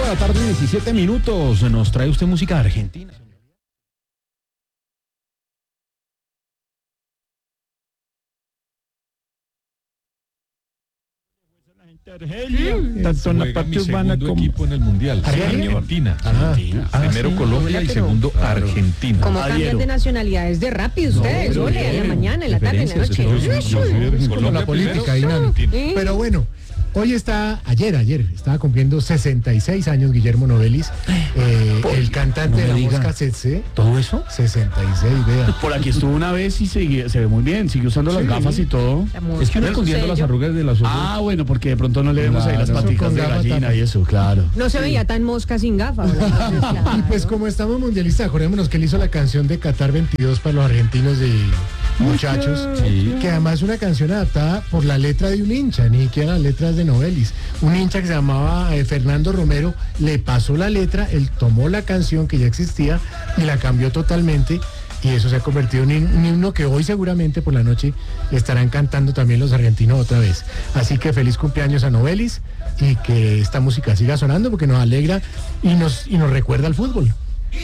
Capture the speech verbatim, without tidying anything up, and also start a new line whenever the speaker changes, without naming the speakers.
de la tarde, diecisiete minutos. Nos trae usted música argentina.
Argelia, mm. tanto en la parte urbana como
equipo en el mundial. Argentina. Argentina. Ah, Primero sí. Colombia y segundo claro. Argentina.
¿Cómo cambian de nacionalidades de rápido ustedes? No, Ole, en la mañana, en la tarde, en la noche.
Es como la política dinámica. Pero bueno, hoy está, ayer, ayer, estaba cumpliendo sesenta y seis años Guillermo Novelis, eh, el cantante no de la diga. Mosca Tsetse.
¿Todo eso?
sesenta y seis, vea.
Por aquí estuvo una vez y sigue, se ve muy bien, sigue usando sí, las gafas y todo.
Es que no escondiendo las arrugas de las ojos.
Ah, bueno, porque de pronto no le vemos claro, ahí las paticas de gallina tapa. Y eso, claro.
No se veía tan mosca sin gafas.
Claro. Y pues como estamos mundialistas, acordémonos que él hizo la canción de Qatar veintidós para los argentinos de muchachos, sí. que además es una canción adaptada por la letra de un hincha, ni siquiera las letras de Novelis. Un hincha que se llamaba eh, Fernando Romero le pasó la letra, él tomó la canción que ya existía y la cambió totalmente, y eso se ha convertido en un himno que hoy seguramente por la noche estarán cantando también los argentinos otra vez. Así que feliz cumpleaños a Novelis y que esta música siga sonando porque nos alegra y nos, y nos recuerda al fútbol.